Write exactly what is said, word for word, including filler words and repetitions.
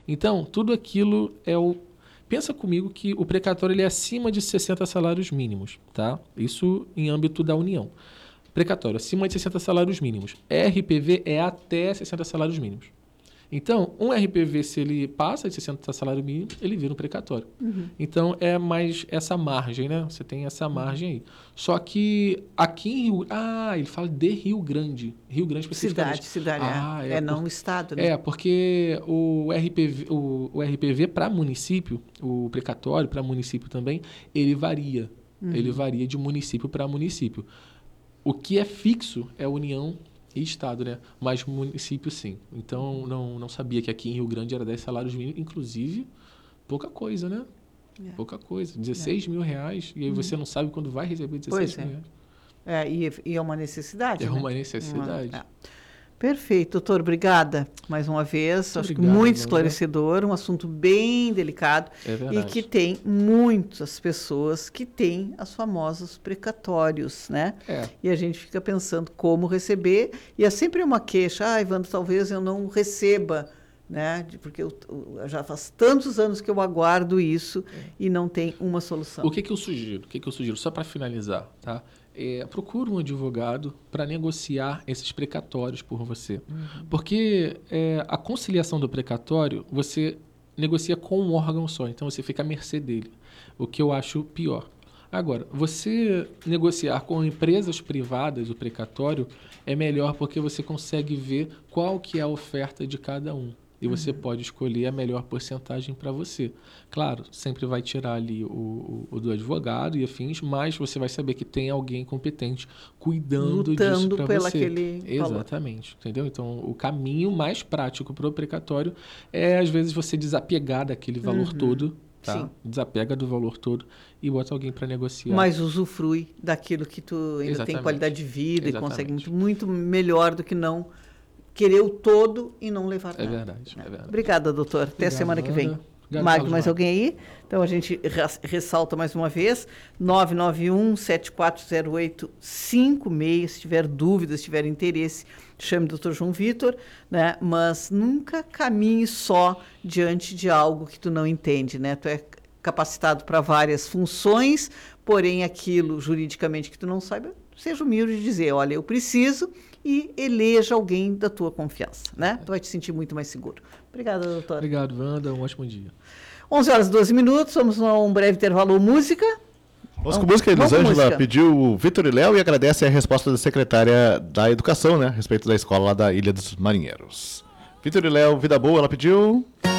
Então, tudo aquilo é o... Pensa comigo que o precatório ele é acima de sessenta salários mínimos, tá? Isso em âmbito da União. Precatório, acima de sessenta salários mínimos. R P V é até sessenta salários mínimos. Então, um R P V, se ele passa de sessenta salários mínimos, ele vira um precatório. Uhum. Então, é mais essa margem, né? Você tem essa margem aí. Só que aqui em Rio... Ah, ele fala de Rio Grande. Rio Grande especificamente. Cidade, cidade, ah, é. É, é não por... estado, né? É, porque o R P V, o, o R P V para município, o precatório para município também, ele varia. Uhum. Ele varia de município para município. O que é fixo é a União e Estado, né? Mas município, sim. Então, não, não sabia que aqui em Rio Grande era dez salários mínimos. Inclusive, pouca coisa, né? É. Pouca coisa. dezesseis mil reais. E aí uhum. você não sabe quando vai receber dezesseis pois mil reais. É, e, e é uma necessidade, É né? uma necessidade. Uma, é. Perfeito, doutor. Obrigada mais uma vez. Muito Acho obrigado, que muito Amanda. esclarecedor, um assunto bem delicado É verdade. e que tem muitas pessoas que têm os famosos precatórios, né? É. E a gente fica pensando como receber e é sempre uma queixa. Ah, Evandro, talvez eu não receba, né? Porque eu, eu, já faz tantos anos que eu aguardo isso é. e não tem uma solução. O que que eu sugiro? O que que eu sugiro? Só para finalizar, tá? É, procura um advogado para negociar esses precatórios por você. Uhum. Porque é, a conciliação do precatório, você negocia com um órgão só, então você fica à mercê dele, o que eu acho pior. Agora, você negociar com empresas privadas o precatório é melhor porque você consegue ver qual que é a oferta de cada um. E você uhum. pode escolher a melhor porcentagem para você. Claro, sempre vai tirar ali o, o, o do advogado e afins, mas você vai saber que tem alguém competente cuidando Lutando disso para você. Aquele Exatamente, valor. Entendeu? Então, o caminho mais prático para o precatório é, às vezes, você desapegar daquele valor uhum. todo, tá? Sim. Desapega do valor todo e bota alguém para negociar. Mas usufrui daquilo que tu ainda Exatamente. Tem qualidade de vida Exatamente. E consegue muito, muito melhor do que não... querer o todo e não levar nada. É verdade, é verdade. Obrigada, doutor. Até Obrigado, semana que vem. Obrigado, Magno, mais alguém aí? Então, a gente ressalta mais uma vez, nove nove um, sete quatro zero oito, cinco seis, se tiver dúvidas, se tiver interesse, chame o doutor João Vitor, né? Mas nunca caminhe só diante de algo que tu não entende, né? Tu é capacitado para várias funções, porém aquilo juridicamente que tu não sabe, seja humilde de dizer, olha, eu preciso... e eleja alguém da tua confiança, né? Tu vai te sentir muito mais seguro. Obrigada, doutora. Obrigado, Wanda. Um ótimo dia. onze horas e doze minutos, vamos a um breve intervalo música. Vamos com música. Elisângela pediu o Vitor e Léo e agradece a resposta da secretária da Educação, né? A respeito da escola lá da Ilha dos Marinheiros. Vitor e Léo, vida boa, ela pediu...